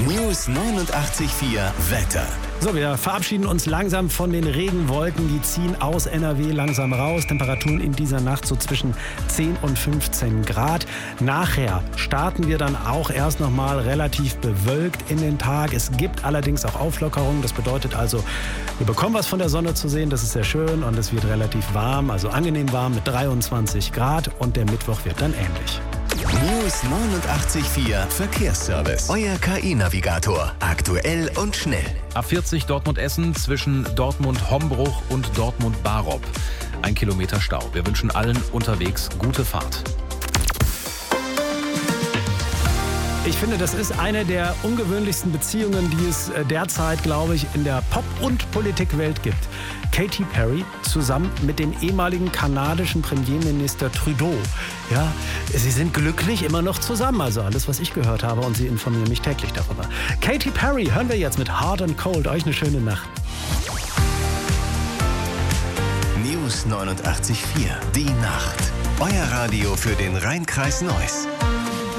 News 89.4 Wetter. So, wir verabschieden uns langsam von den Regenwolken. Die ziehen aus NRW langsam raus. Temperaturen in dieser Nacht so zwischen 10 und 15 Grad. Nachher starten wir dann auch erst noch mal relativ bewölkt in den Tag. Es gibt allerdings auch Auflockerungen. Das bedeutet also, wir bekommen was von der Sonne zu sehen. Das ist sehr schön und es wird relativ warm, also angenehm warm mit 23 Grad. Und der Mittwoch wird dann ähnlich. News 89.4 Verkehrsservice. Euer KI-Navigator. Aktuell und schnell. A40 Dortmund-Essen zwischen Dortmund-Hombruch und Dortmund-Barop. 1 Kilometer Stau. Wir wünschen allen unterwegs gute Fahrt. Ich finde, das ist eine der ungewöhnlichsten Beziehungen, die es derzeit, glaube ich, in der Pop- und Politikwelt gibt. Katy Perry zusammen mit dem ehemaligen kanadischen Premierminister Trudeau. Ja, sie sind glücklich immer noch zusammen, also alles, was ich gehört habe, und sie informieren mich täglich darüber. Katy Perry hören wir jetzt mit Hard and Cold. Euch eine schöne Nacht. News 89.4 Die Nacht. Euer Radio für den Rhein-Kreis Neuss.